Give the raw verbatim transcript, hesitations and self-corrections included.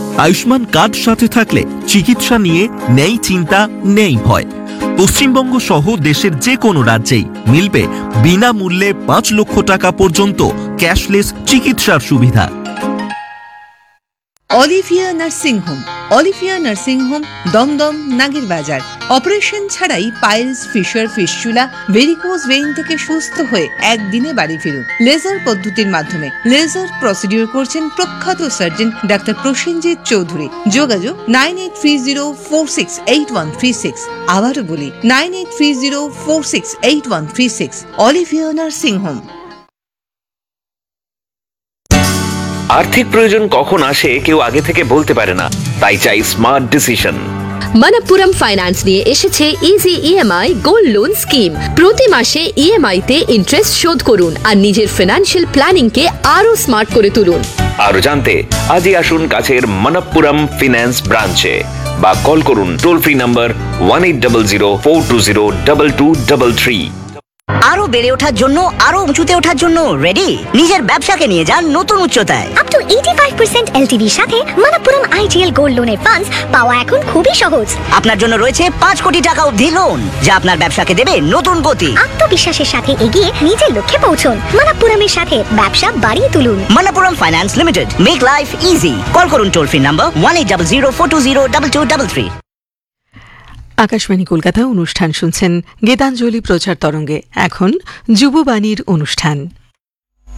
Ayushman card সাথে থাকলে চিকিৎসা নিয়ে নেই চিন্তা, নেই ভয়। পশ্চিমবঙ্গ সহ দেশের যে কোনো রাজ্যেই মিলবে বিনামূল্যে পাঁচ লক্ষ টাকা পর্যন্ত ক্যাশলেস চিকিৎসার সুবিধা। Olivia nursing home. Olivia nursing home, Dumdum, নাগের বাজার। অপারেশন ছাড়াই piles, fisher, fistula, varicose vein থেকে সুস্থ হয়ে একদিনে বাড়ি ফিরুন লেজার পদ্ধতির মাধ্যমে। লেজার প্রসিডিউর করছেন প্রখ্যাত সার্জন ডাক্তার প্রসেনজিৎ চৌধুরী। যোগাযোগ nine eight three zero four six eight one three six. আবারও বলি nine eight three zero four six eight one three six. Olivia nursing home. আর্থিক প্রয়োজন কখন আসে কেউ আগে থেকে বলতে পারে না, তাই চাই স্মার্ট ডিসিশন। মনপ্পুরম ফাইন্যান্স নিয়ে এসেছে easy EMI gold loan scheme. প্রতি মাসে ইএমআই তে ইন্টারেস্ট শোধ করুন আর নিজের ফিনান্সিয়াল প্ল্যানিং কে আরো স্মার্ট করে তুলুন। আরো জানতে আজই আসুন কাছের মনপ্পুরম ফিন্যান্স ব্রাঞ্চে বা কল করুন toll free number one eight zero zero four two zero double two double three. আরো বেড়ে ওঠার জন্য, আরো উঁচুতে ওঠার জন্য রেডি? নিজের ব্যবসাকে নিয়ে যান নতুন উচ্চতায়। Up to eighty five percent এলটিভির সাথে মনপ্পুরম আইজিএল গোল্ড লোনের ফান্ডস পাওয়া এখন খুবই সহজ। আপনার জন্য রয়েছে পাঁচ কোটি টাকা অবধি লোন, যা আপনার ব্যবসাকে দেবে নতুন গতি। আত্মবিশ্বাসের সাথে এগিয়ে নিজের লক্ষ্যে পৌঁছুন। মনপ্পুরমের সাথে ব্যবসা বাড়িয়ে তুলুন। Manappuram finance limited, make life easy. Call করুন toll free number one eight zero zero four two zero double two double three. Akashvani Kolkata অনুষ্ঠান শুনছেন গীতাঞ্জলি প্রচার তরঙ্গে। এখন যুববাণীর অনুষ্ঠান।